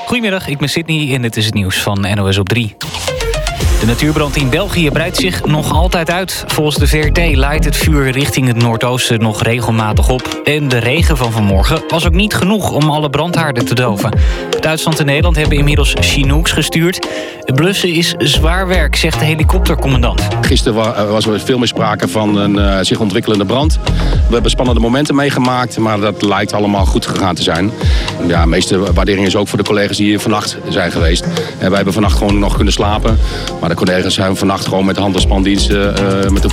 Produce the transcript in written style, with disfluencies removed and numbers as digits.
Goedemiddag, ik ben Sydney en dit is het nieuws van NOS op 3. De natuurbrand in België breidt zich nog altijd uit. Volgens de VRT laait het vuur richting het noordoosten nog regelmatig op. En de regen van vanmorgen was ook niet genoeg om alle brandhaarden te doven. Duitsland en Nederland hebben inmiddels Chinooks gestuurd. Het blussen is zwaar werk, zegt de helikoptercommandant. Gisteren was er veel meer sprake van een zich ontwikkelende brand. We hebben spannende momenten meegemaakt, maar dat lijkt allemaal goed gegaan te zijn. Ja, de meeste waardering is ook voor de collega's die hier vannacht zijn geweest. Wij hebben vannacht gewoon nog kunnen slapen. Maar de collega's zijn vannacht gewoon met hand- en spandiensten met de